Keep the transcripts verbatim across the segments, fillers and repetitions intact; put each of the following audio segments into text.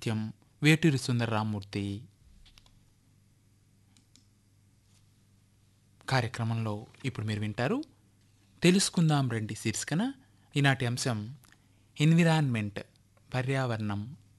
సాహిత్యం వేటూరి సుందరరామూర్తి. కార్యక్రమంలో ఇప్పుడు మీరు వింటారు తెలుసుకుందాం రండి శీర్షికన. ఈనాటి అంశం ఎన్విరాన్మెంట్, పర్యావరణం.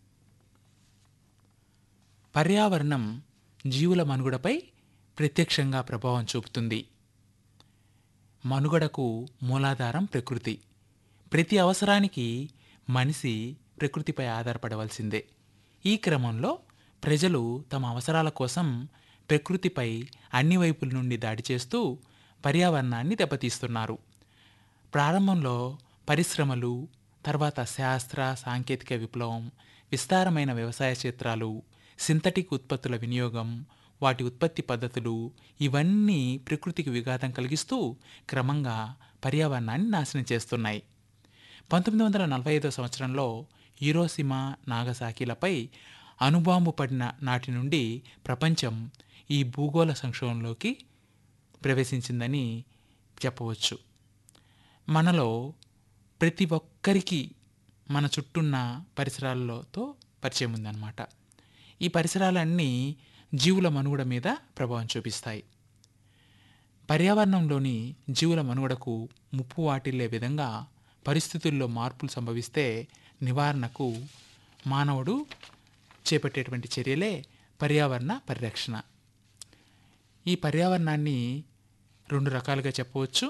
పర్యావరణం జీవుల మనుగడపై ప్రత్యక్షంగా ప్రభావం చూపుతుంది. మనుగడకు మూలాధారం ప్రకృతి. ప్రతి అవసరానికి మనిషి ప్రకృతిపై ఆధారపడవలసిందే. ఈ క్రమంలో ప్రజలు తమ అవసరాల కోసం ప్రకృతిపై అన్ని వైపుల నుండి దాడి చేస్తూ పర్యావరణాన్ని దెబ్బతీస్తున్నారు. ప్రారంభంలో పరిశ్రమలు, తర్వాత శాస్త్ర సాంకేతిక విప్లవం, విస్తారమైన వ్యవసాయ క్షేత్రాలు, సింథటిక్ ఉత్పత్తుల వినియోగం, వాటి ఉత్పత్తి పద్ధతులు ఇవన్నీ ప్రకృతికి విఘాతం కలిగిస్తూ క్రమంగా పర్యావరణాన్ని నాశనం చేస్తున్నాయి. పంతొమ్మిది వందల నలభై ఐదో సంవత్సరంలో హిరోషిమా, నాగసాకిలపై అణుబాంబు పడిన నాటి నుండి ప్రపంచం ఈ భూగోళ సంక్షోభంలోకి ప్రవేశించిందని చెప్పవచ్చు. మనలో ప్రతి ఒక్కరికి మన చుట్టూన్న పరిసరాలతో పరిచయం ఉందన్నమాట. ఈ పరిసరాలన్నీ జీవుల మనుగడ మీద ప్రభావం చూపిస్తాయి. పర్యావరణంలోని జీవుల మనుగడకు ముప్పు వాటిల్లే విధంగా పరిస్థితుల్లో మార్పులు సంభవిస్తే నివారణకు మానవుడు చేపట్టేటువంటి చర్యలే పర్యావరణ పరిరక్షణ. ఈ పర్యావరణాన్ని రెండు రకాలుగా చెప్పవచ్చు.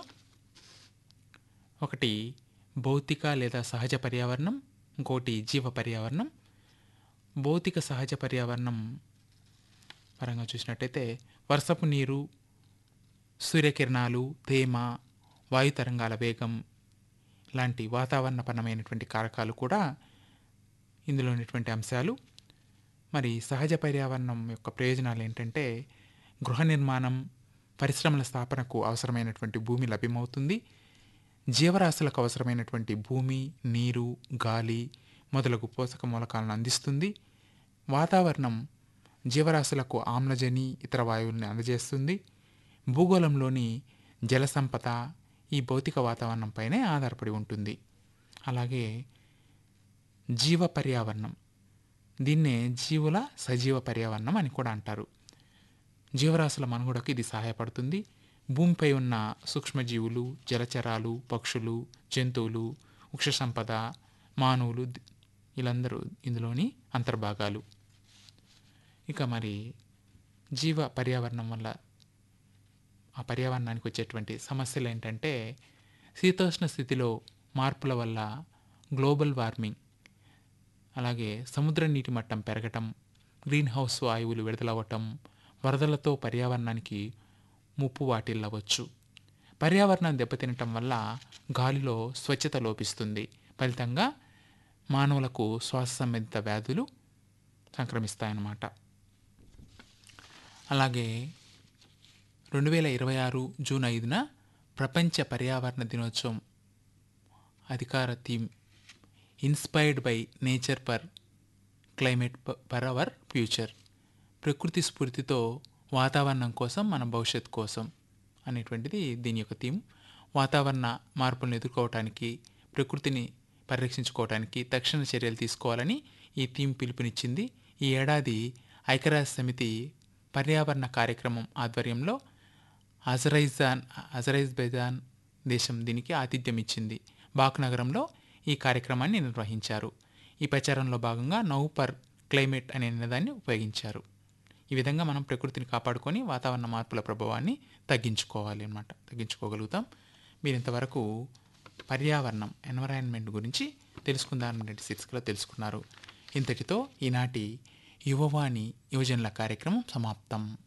ఒకటి భౌతిక లేదా సహజ పర్యావరణం, ఇంకోటి జీవ పర్యావరణం. భౌతిక సహజ పర్యావరణం పరంగా చూసినట్టయితే వర్షపు నీరు, సూర్యకిరణాలు, తేమ, వాయు తరంగాల వేగం లాంటి వాతావరణపరమైనటువంటి కారకాలు కూడా ఇందులో ఉన్నటువంటి అంశాలు. మరి సహజ పర్యావరణం యొక్క ప్రయోజనాలు ఏంటంటే గృహ నిర్మాణం, పరిశ్రమల స్థాపనకు అవసరమైనటువంటి భూమి లభ్యమవుతుంది. జీవరాశులకు అవసరమైనటువంటి భూమి, నీరు, గాలి మొదలగు పోషక మూలకాలను అందిస్తుంది. వాతావరణం జీవరాశులకు ఆమ్లజని, ఇతర వాయువుల్ని అందజేస్తుంది. భూగోళంలోని జల సంపద ఈ భౌతిక వాతావరణంపైనే ఆధారపడి ఉంటుంది. అలాగే జీవ పర్యావరణం, దీన్నే జీవుల సజీవ పర్యావరణం అని కూడా అంటారు. జీవరాశుల మనుగడకు ఇది సహాయపడుతుంది. భూమిపై ఉన్న సూక్ష్మజీవులు, జలచరాలు, పక్షులు, జంతువులు, వృక్ష సంపద, మానవులు వీళ్ళందరూ ఇందులోని అంతర్భాగాలు. ఇక మరి జీవ పర్యావరణం వల్ల ఆ పర్యావరణానికి వచ్చేటువంటి సమస్యలు ఏంటంటే శీతోష్ణ స్థితిలో మార్పుల వల్ల గ్లోబల్ వార్మింగ్, అలాగే సముద్ర నీటి మట్టం పెరగటం, గ్రీన్ హౌస్ వాయువులు విడుదలవ్వటం, వరదలతో పర్యావరణానికి ముప్పు వాటిల్లవచ్చు. పర్యావరణం దెబ్బతినటం వల్ల గాలిలో స్వచ్ఛత లోపిస్తుంది. ఫలితంగా మానవులకు శ్వాస సంబంధిత వ్యాధులు సంక్రమిస్తాయన్నమాట. అలాగే రెండు వేల ఇరవై ఆరు జూన్ ఐదున ప్రపంచ పర్యావరణ దినోత్సవం అధికార theme inspired by nature for climate for our future. ప్రకృతి స్ఫూర్తితో వాతావరణం కోసం, మన భవిష్యత్తు కోసం అనేటువంటిది దీని యొక్క థీమ్. వాతావరణ మార్పులను ఎదుర్కోవటానికి, ప్రకృతిని పరిరక్షించుకోవటానికి తక్షణ చర్యలు తీసుకోవాలని ఈ థీమ్ పిలుపునిచ్చింది. ఈ ఏడాది ఐక్యరాజ్య సమితి పర్యావరణ కార్యక్రమం ఆధ్వర్యంలో అజరైజాన్ అజరైజ్బైజాన్ దేశం దీనికి ఆతిథ్యం ఇచ్చింది. బాక్ నగరంలో ఈ కార్యక్రమాన్ని నిర్వహించారు. ఈ ప్రచారంలో భాగంగా నౌ పర్ క్లైమేట్ అనే నినాదాన్ని ఉపయోగించారు. ఈ విధంగా మనం ప్రకృతిని కాపాడుకొని వాతావరణ మార్పుల ప్రభావాన్ని తగ్గించుకోవాలి అన్నమాట, తగ్గించుకోగలుగుతాం. మీరు ఇంతవరకు పర్యావరణం, ఎన్విరాన్మెంట్ గురించి తెలుసుకుందాం అనే శీర్షికలో తెలుసుకున్నారు. ఇంతటితో ఈనాటి యువవాణి యువజనుల కార్యక్రమం సమాప్తం.